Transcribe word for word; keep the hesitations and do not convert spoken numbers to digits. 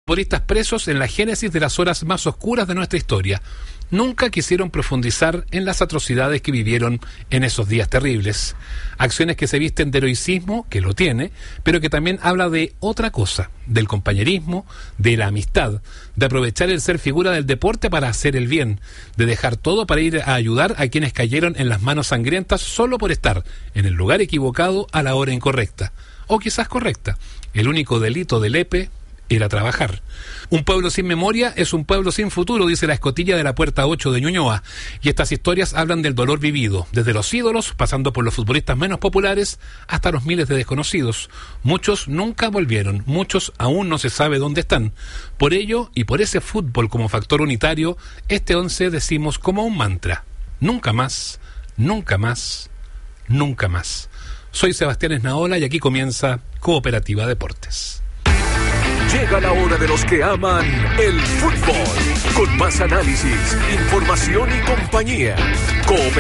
futbolistas presos en la génesis de las horas más oscuras de nuestra historia. Nunca quisieron profundizar en las atrocidades que vivieron en esos días terribles. Acciones que se visten de heroicismo, que lo tiene, pero que también habla de otra cosa, del compañerismo, de la amistad, de aprovechar el ser figura del deporte para hacer el bien, de dejar todo para ir a ayudar a quienes cayeron en las manos sangrientas solo por estar en el lugar equivocado a la hora incorrecta, o quizás correcta. El único delito del Lepe era trabajar. Un pueblo sin memoria es un pueblo sin futuro, dice la escotilla de la Puerta ocho de Ñuñoa. Y estas historias hablan del dolor vivido, desde los ídolos, pasando por los futbolistas menos populares, hasta los miles de desconocidos. Muchos nunca volvieron, muchos aún no se sabe dónde están. Por ello, y por ese fútbol como factor unitario, este once decimos como un mantra: nunca más, nunca más, nunca más. Soy Sebastián Esnaola y aquí comienza Cooperativa Deportes. Llega la hora de los que aman el fútbol, con más análisis, información y compañía. Cooperativa